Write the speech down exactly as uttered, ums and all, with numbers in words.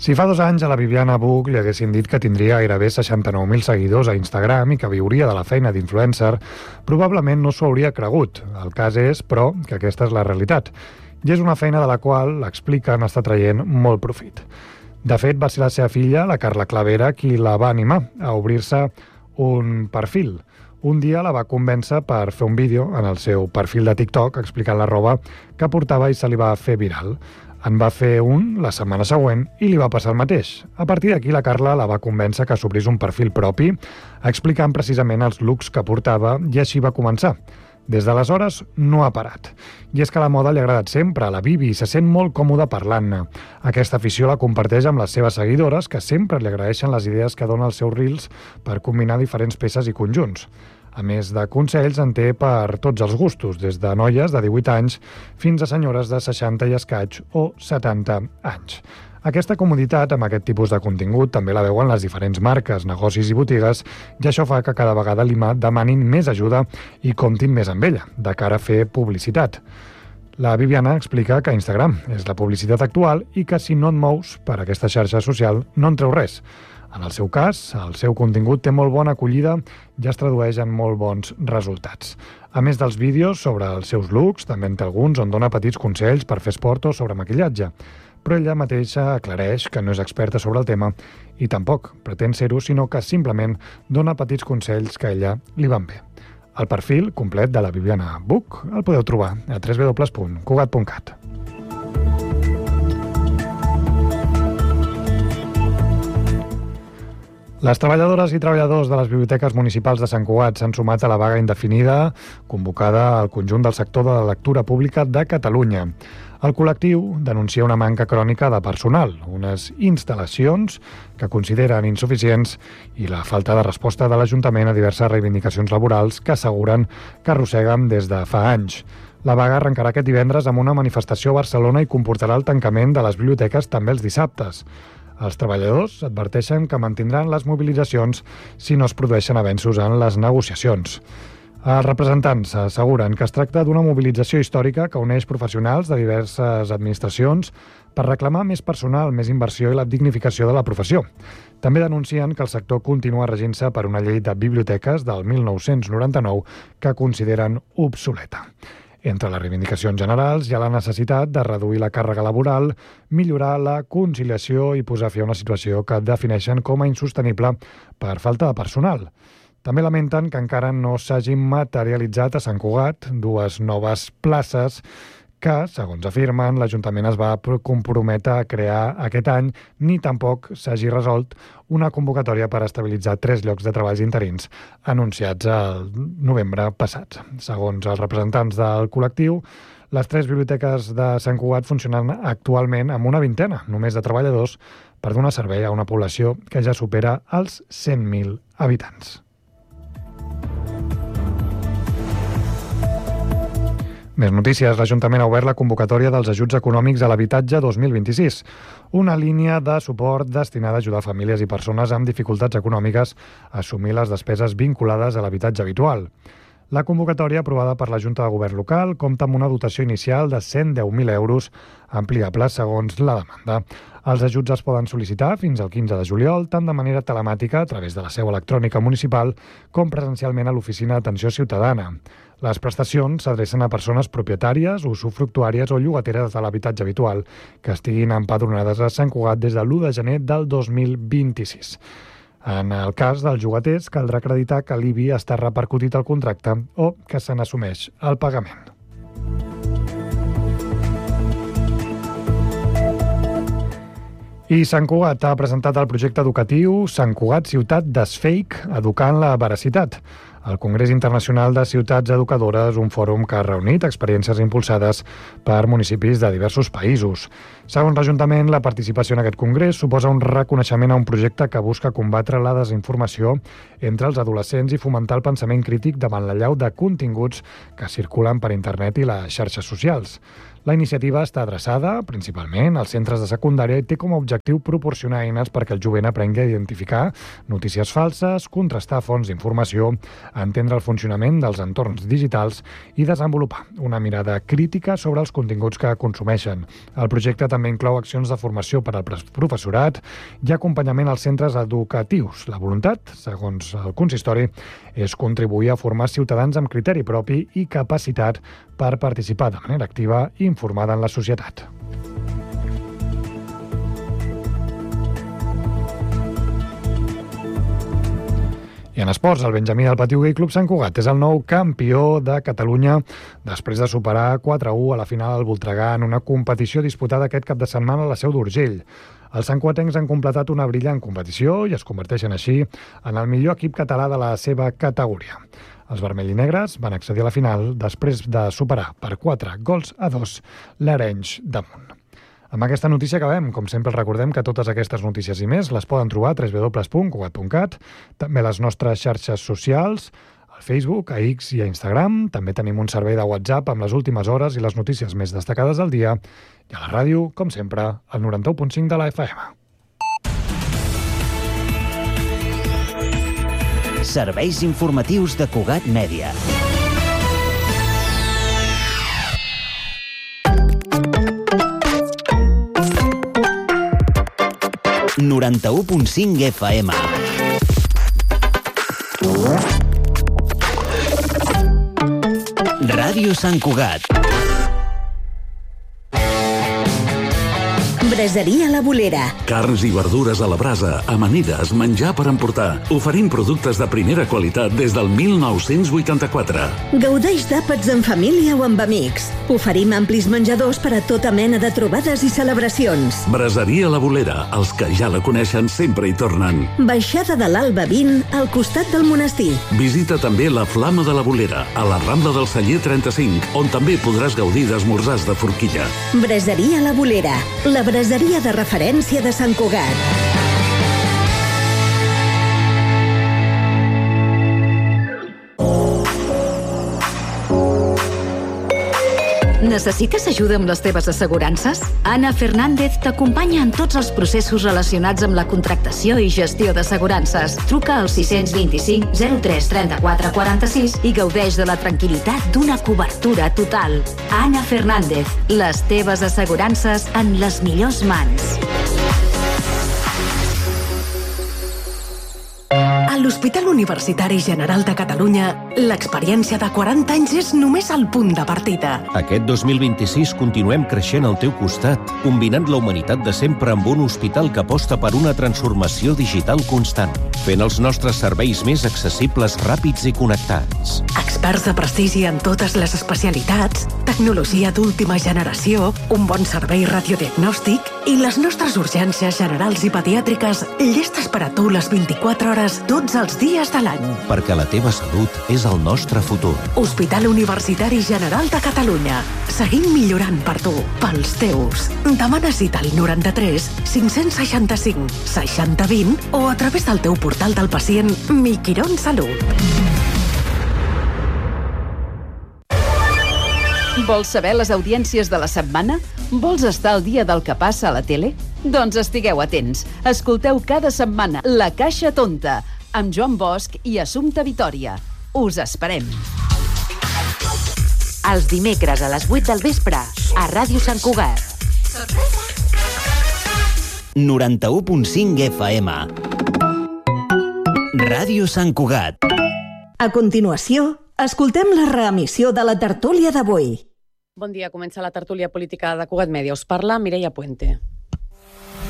Si fa dos anys a la Viviana Buch li haguessin dit que tindria gairebé seixanta-nou mil seguidors a Instagram i que viuria de la feina d'influencer, probablement no s'ho hauria cregut. El cas és, però, que aquesta és la realitat. I és una feina de la qual, l'expliquen, està traient molt profit. De fet, va ser la seva filla, la Carla Clavera, qui la va animar a obrir-se un perfil. Un dia la va convèncer per fer un vídeo en el seu perfil de TikTok explicant la roba que portava i se li va fer viral. En va fer un la setmana següent i li va passar el mateix. A partir d'aquí, la Carla la va convèncer que s'obrís un perfil propi, explicant precisament els looks que portava, i així va començar. Des d'aleshores no ha parat. I és que la moda li ha agradat sempre a la Bibi i se sent molt còmoda parlant-ne. Aquesta afició la comparteix amb les seves seguidores, que sempre li agraeixen les idees que dona els seus reels per combinar diferents peces i conjunts. A més de consells, en té per tots els gustos, des de noies de divuit anys fins a senyores de seixanta i escaig o setanta anys. Aquesta comoditat amb aquest tipus de contingut també la veuen les diferents marques, negocis i botigues, i això fa que cada vegada li demanin més ajuda i comptin més amb ella, de cara a fer publicitat. La Viviana explica que Instagram és la publicitat actual i que si no et mous per aquesta xarxa social no en treu res. En el seu cas, el seu contingut té molt bona acollida i es tradueix en molt bons resultats. A més dels vídeos sobre els seus looks, també en té alguns on dona petits consells per fer esport o sobre maquillatge. Però ella mateixa aclareix que no és experta sobre el tema i tampoc pretén ser-ho, sinó que simplement dona petits consells que a ella li van bé. El perfil complet de la Viviana Buch el podeu trobar a w w w punt cugat punt cat. Les treballadores i treballadors de les biblioteques municipals de Sant Cugat s'han sumat a la vaga indefinida convocada al conjunt del sector de la lectura pública de Catalunya. El col·lectiu denuncia una manca crònica de personal, unes instal·lacions que consideren insuficients i la falta de resposta de l'Ajuntament a diverses reivindicacions laborals que asseguren que arrosseguen des de fa anys. La vaga arrencarà aquest divendres amb una manifestació a Barcelona i comportarà el tancament de les biblioteques també els dissabtes. Els treballadors adverteixen que mantindran les mobilitzacions si no es produeixen avenços en les negociacions. Els representants asseguren que es tracta d'una mobilització històrica que uneix professionals de diverses administracions per reclamar més personal, més inversió i la dignificació de la professió. També denuncien que el sector continua regint-se per una llei de biblioteques del mil nou-cents noranta-nou que consideren obsoleta. Entre les reivindicacions generals hi ha la necessitat de reduir la càrrega laboral, millorar la conciliació i posar fi a una situació que defineixen com a insostenible per falta de personal. També lamenten que encara no s'hagin materialitzat a Sant Cugat dues noves places que, segons afirmen, l'Ajuntament es va comprometre a crear aquest any, ni tampoc s'hagi resolt una convocatòria per estabilitzar tres llocs de treballs interins anunciats el novembre passat. Segons els representants del col·lectiu, les tres biblioteques de Sant Cugat funcionen actualment amb una vintena només de treballadors per donar servei a una població que ja supera els cent mil habitants. Més notícies. L'Ajuntament ha obert la convocatòria dels ajuts econòmics a l'habitatge dos mil vint-i-sis, una línia de suport destinada a ajudar famílies i persones amb dificultats econòmiques a assumir les despeses vinculades a l'habitatge habitual. La convocatòria, aprovada per la Junta de Govern local, compta amb una dotació inicial de cent deu mil euros, ampliable segons la demanda. Els ajuts es poden sol·licitar fins al quinze de juliol, tant de manera telemàtica a través de la seu electrònica municipal com presencialment a l'Oficina d'Atenció Ciutadana. Les prestacions s'adrecen a persones propietàries, usufructuàries o llogateres de l'habitatge habitual que estiguin empadronades a Sant Cugat des de l'u de gener del dos mil vint-i-sis. En el cas dels llogaters, caldrà acreditar que l'I B I està repercutit al contracte o que se n'assumeix el pagament. I Sant Cugat ha presentat el projecte educatiu Sant Cugat Ciutat Desfake, educant la veracitat. El Congrés Internacional de Ciutats Educadores, un fòrum que ha reunit experiències impulsades per municipis de diversos països. Segons l'Ajuntament, la participació en aquest congrés suposa un reconeixement a un projecte que busca combatre la desinformació entre els adolescents i fomentar el pensament crític davant l'allau de continguts que circulen per internet i les xarxes socials. La iniciativa està adreçada, principalment, als centres de secundària i té com a objectiu proporcionar eines perquè el jovent aprengui a identificar notícies falses, contrastar fonts d'informació, entendre el funcionament dels entorns digitals i desenvolupar una mirada crítica sobre els continguts que consumeixen. El projecte també inclou accions de formació per al professorat i acompanyament als centres educatius. La voluntat, segons el consistori, és contribuir a formar ciutadans amb criteri propi i capacitat per participar de manera activa i informada en la societat. I en esports, el Benjamí del Patí Hoquei Club Sant Cugat és el nou campió de Catalunya després de superar quatre a u a la final al Voltregà en una competició disputada aquest cap de setmana a la Seu d'Urgell. Els santcugatencs han completat una brillant competició i es converteixen així en el millor equip català de la seva categoria. Els vermell i negres van accedir a la final després de superar per quatre gols a dos l'Arenys de Munt. Amb aquesta notícia acabem. Com sempre, recordem que totes aquestes notícies i més les poden trobar a w w w punt cugat punt cat, també a les nostres xarxes socials, al Facebook, a X i a Instagram. També tenim un servei de WhatsApp amb les últimes hores i les notícies més destacades del dia. I a la ràdio, com sempre, al noranta-u punt cinc de la F M. Serveis informatius de Cugat Mèdia. noranta-u punt cinc F M. Ràdio Sant Cugat. Braseria La Bolera. Carns i verdures a la brasa, amanides, menjar per emportar. Oferim productes de primera qualitat des del mil nou-cents vuitanta-quatre. Gaudeix d'àpats en família o amb amics. Oferim amplis menjadors per a tota mena de trobades i celebracions. Braseria La Bolera. Els que ja la coneixen sempre hi tornen. Baixada de l'Alba vint, al costat del monestir. Visita també la Flama de la Bolera, a la Rambla del Celler trenta-cinc, on també podràs gaudir d'esmorzars de forquilla. Braseria La Bolera. La braseria de referència de Sant Cugat. Necessites ajuda amb les teves assegurances? Anna Fernández t'acompanya en tots els processos relacionats amb la contractació i gestió d'assegurances. Truca al sis dos cinc zero tres trenta-quatre quaranta-sis i gaudeix de la tranquil·litat d'una cobertura total. Anna Fernández, les teves assegurances en les millors mans. A l'Hospital Universitari General de Catalunya, l'experiència de quaranta anys és només el punt de partida. Aquest dos mil vint-i-sis continuem creixent al teu costat, combinant la humanitat de sempre amb un hospital que aposta per una transformació digital constant, fent els nostres serveis més accessibles, ràpids i connectats. Experts de prestigi en totes les especialitats, tecnologia d'última generació, un bon servei radiodiagnòstic i les nostres urgències generals i pediàtriques llestes per a tu les vint-i-quatre hores tots els dies de l'any. Perquè la teva salut és el nostre futur. Hospital Universitari General de Catalunya. Seguim millorant per tu, pels teus. Demana cita al noranta-tres cinc-cents seixanta-cinc seixanta vint o a través del teu portal del pacient Mi Quirón Salut. Vols saber les audiències de la setmana? Vols estar al dia del que passa a la tele? Doncs estigueu atents. Escolteu cada setmana La Caixa Tonta, amb Joan Bosch i Assumpta Vitòria. Us esperem. Els dimecres a les vuit del vespre, a Ràdio Sant Cugat. noranta-u punt cinc F M. Ràdio Sant Cugat. A continuació, escoltem la reemissió de la tertúlia d'avui. Bon dia, comença la tertúlia política de Cugat Mèdia. Us parla Mireia Puente.